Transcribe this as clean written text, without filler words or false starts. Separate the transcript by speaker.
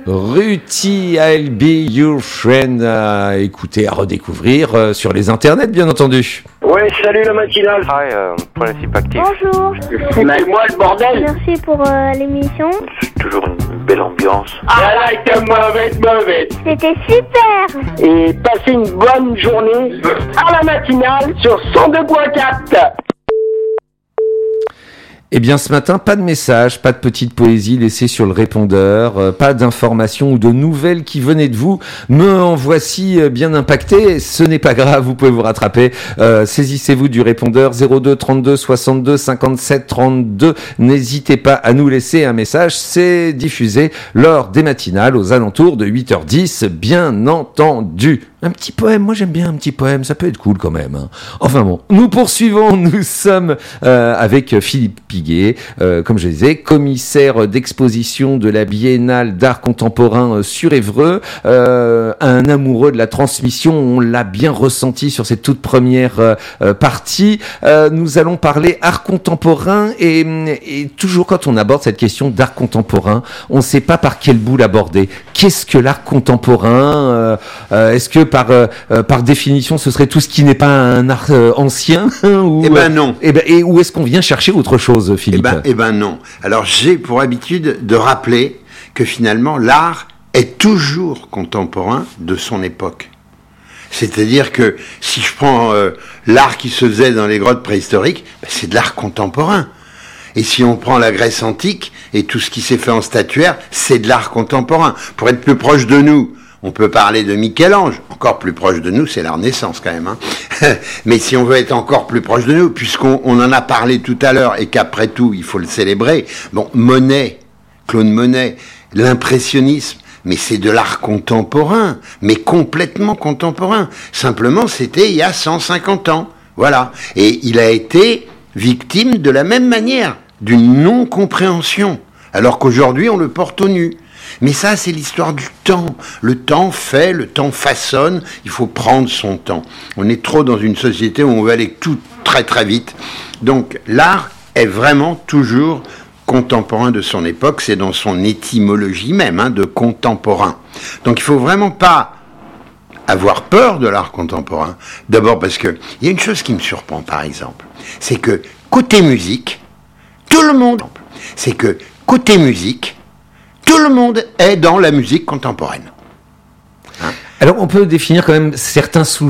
Speaker 1: Ruti, I'll be your friend, à écouter, à redécouvrir sur les internets, bien entendu.
Speaker 2: Ouais, salut la matinale.
Speaker 3: Hi, Principe Actif.
Speaker 4: Bonjour.
Speaker 2: Foutez-moi le bordel.
Speaker 4: Merci pour l'émission.
Speaker 3: C'est toujours une belle ambiance.
Speaker 2: Ah, elle était mauvaise.
Speaker 4: C'était super.
Speaker 2: Et passez une bonne journée à la matinale sur 102.4.
Speaker 1: Eh bien, ce matin, pas de message, pas de petite poésie laissée sur le répondeur, pas d'informations ou de nouvelles qui venaient de vous. Me en voici bien impacté. Ce n'est pas grave, vous pouvez vous rattraper. Saisissez-vous du répondeur 02 32 62 57 32. N'hésitez pas à nous laisser un message. C'est diffusé lors des matinales aux alentours de 8h10, bien entendu. Un petit poème, moi j'aime bien un petit poème, ça peut être cool quand même. Hein. Enfin bon, nous poursuivons, nous sommes avec Philippe Piguet, comme je disais, commissaire d'exposition de la Biennale d'art contemporain sur Évreux, un amoureux de la transmission, on l'a bien ressenti sur cette toute première partie. Nous allons parler art contemporain et toujours quand on aborde cette question d'art contemporain, on ne sait pas par quel bout l'aborder. Qu'est-ce que l'art contemporain Est-ce que par définition, ce serait tout ce qui n'est pas un art ancien ou,
Speaker 5: Eh ben non.
Speaker 1: Et où est-ce qu'on vient chercher autre chose, Philippe ?
Speaker 5: Eh ben non. Alors j'ai pour habitude de rappeler que finalement l'art est toujours contemporain de son époque. C'est-à-dire que si je prends l'art qui se faisait dans les grottes préhistoriques, c'est de l'art contemporain. Et si on prend la Grèce antique et tout ce qui s'est fait en statuaire, c'est de l'art contemporain. Pour être plus proche de nous, on peut parler de Michel-Ange, encore plus proche de nous, c'est la Renaissance quand même. Hein. Mais si on veut être encore plus proche de nous, puisqu'on en a parlé tout à l'heure et qu'après tout, il faut le célébrer, bon, Monet, Claude Monet, l'impressionnisme, mais c'est de l'art contemporain, mais complètement contemporain. Simplement, c'était il y a 150 ans. Voilà. Et il a été victime de la même manière d'une non-compréhension, alors qu'aujourd'hui, on le porte au nu. Mais ça, c'est l'histoire du temps. Le temps fait, le temps façonne, il faut prendre son temps. On est trop dans une société où on veut aller tout très très vite. Donc l'art est vraiment toujours contemporain de son époque, c'est dans son étymologie même, hein, de contemporain. Donc il faut vraiment pas avoir peur de l'art contemporain. D'abord parce que il y a une chose qui me surprend par exemple, c'est que côté musique, tout le monde est dans la musique contemporaine.
Speaker 1: Alors, on peut définir quand même certains